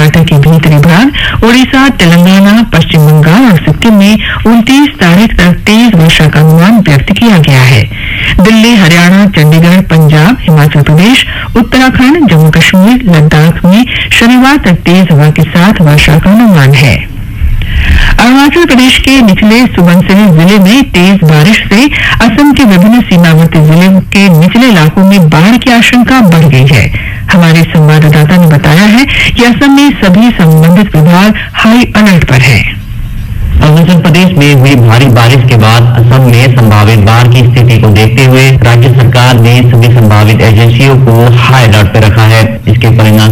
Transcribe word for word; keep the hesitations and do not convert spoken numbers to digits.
कर्नाटक के भीतरी भाग, ओडिशा, तेलंगाना, पश्चिम बंगाल और सिक्किम में उनतीस तारीख तक तेज वर्षा का अनुमान व्यक्त किया गया है। दिल्ली, हरियाणा, चंडीगढ़, पंजाब, हिमाचल प्रदेश, उत्तराखंड, जम्मू कश्मीर, लद्दाख में शनिवार तक तेज हवा के साथ वर्षा का अनुमान है। अरुणाचल प्रदेश के निचले सुबनसिरी जिले में तेज बारिश से असम के विभिन्न सीमावर्ती जिलों के निचले इलाकों में बाढ़ की आशंका बढ़ गई है। हमारे संवाददाता ने बताया है कि असम में सभी संबंधित विभाग हाई अलर्ट पर हैं। अरुणाचल प्रदेश में हुई भारी बारिश के बाद असम में संभावित बाढ़ की स्थिति को देखते हुए राज्य सरकार ने सभी संभावित एजेंसियों को हाई अलर्ट पर रखा है। इसके परिणाम